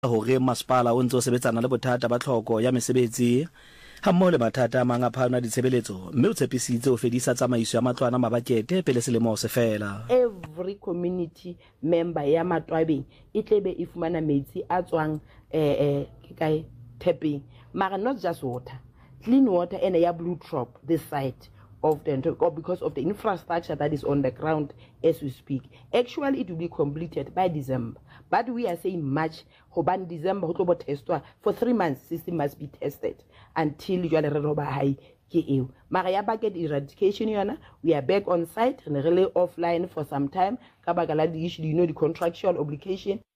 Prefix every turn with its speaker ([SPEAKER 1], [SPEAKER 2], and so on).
[SPEAKER 1] hore masepala o ntse o sebetsana le bothata ba tlhoko ya mesebetsi ha mmoho le mathata a mang a phana ditshebeletso mme o tshepisitse o fedisa tsamaiso ya matlwana mabakete pele selemo se fela.
[SPEAKER 2] Every community member ya Matwabeng e tlebe e fumana metsi a tswang ke kae tapping, mara not just water, clean water and a blue drop this side of the, or because of the infrastructure that is on the ground as we speak. Actually, it will be completed by December, but we are saying March. Hoban December, for 3 months, system must be tested until you are high. Maria bucket eradication, we are back on site and really offline for some time. Kabagala, the issue, the contractual obligation.